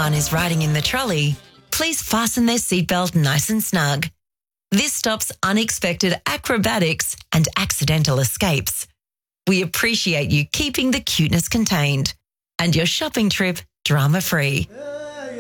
everyone is riding in the trolley, please fasten their seatbelt nice and snug. This stops unexpected acrobatics and accidental escapes. We appreciate you keeping the cuteness contained and your shopping trip drama-free.